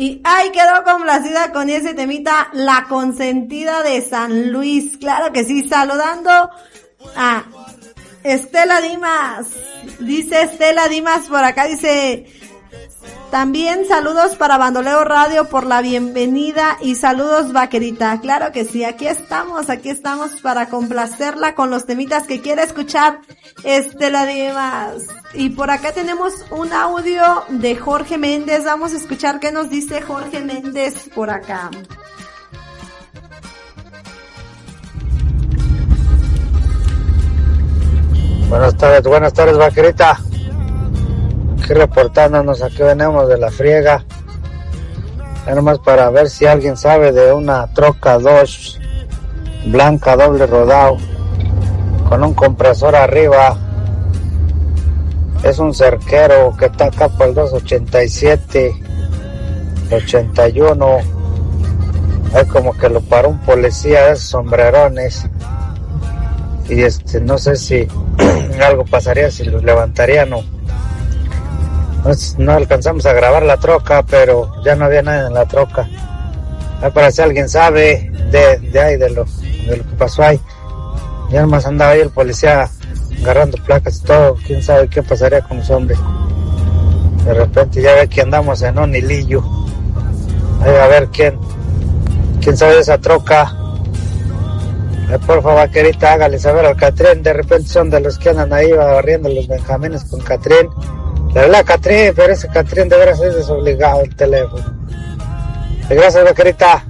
Y ahí quedó complacida con ese temita, La Consentida de San Luis. Claro que sí, saludando a Estela Dimas. Dice Estela Dimas por acá, dice... También saludos para Bandoleo Radio por la bienvenida y saludos vaquerita. Claro que sí, aquí estamos para complacerla con los temitas que quiere escuchar Estela Dimas. Y por acá tenemos un audio de Jorge Méndez, vamos a escuchar qué nos dice Jorge Méndez por acá. Buenas tardes vaquerita. Aquí reportándonos, aquí venimos de la friega, nada más para ver si alguien sabe de una troca Dodge blanca doble rodado con un compresor arriba. Es un cerquero que está acá por el 287, 81. Es como que lo paró un policía de esos sombrerones y no sé si algo pasaría si los levantarían o no alcanzamos a grabar la troca, pero ya no había nadie en la troca. Para si alguien sabe de lo que pasó ahí. Ya nomás andaba ahí el policía agarrando placas y todo. Quién sabe qué pasaría con los hombres. De repente ya ve que andamos en un hilillo. Ahí a ver quién sabe de esa troca. Por favor, vaquerita, hágale saber al Catrín. De repente son de los que andan ahí barriendo los benjamines con Catrín. La verdad, Catrín, pero ese Catrín de veras es desobligado el teléfono. Gracias, vaquerita.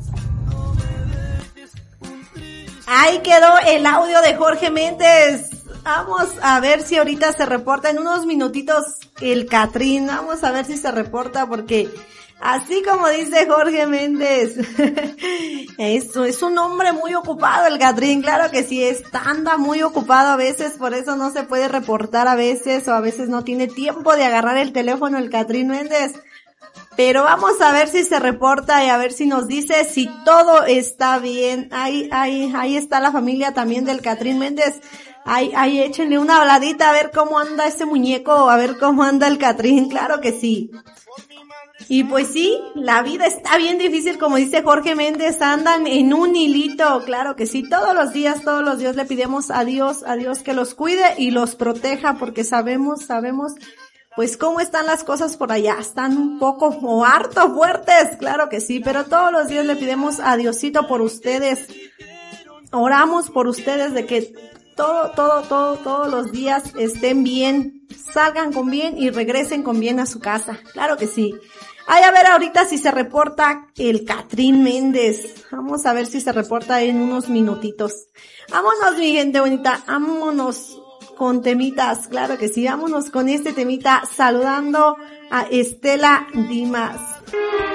Ahí quedó el audio de Jorge Méndez. Vamos a ver si ahorita se reporta en unos minutitos el Catrín. Vamos a ver si se reporta porque así como dice Jorge Méndez, es un hombre muy ocupado el Catrín, claro que sí, anda muy ocupado a veces, por eso no se puede reportar a veces, o a veces no tiene tiempo de agarrar el teléfono el Catrín Méndez. Pero vamos a ver si se reporta y a ver si nos dice si todo está bien. Ahí está la familia también del Catrín Méndez. Ahí échenle una habladita a ver cómo anda ese muñeco, a ver cómo anda el Catrín, claro que sí. Y pues sí, la vida está bien difícil, como dice Jorge Méndez, andan en un hilito, claro que sí, todos los días le pedimos a Dios que los cuide y los proteja, porque sabemos, pues cómo están las cosas por allá, están un poco o harto fuertes, claro que sí, pero todos los días le pedimos a Diosito por ustedes, oramos por ustedes de que todos los días estén bien, salgan con bien y regresen con bien a su casa, claro que sí. Ay, a ver ahorita si se reporta el Catrín Méndez. Vamos a ver si se reporta en unos minutitos. Vámonos, mi gente bonita, vámonos con temitas, claro que sí, vámonos con este temita saludando a Estela Dimas.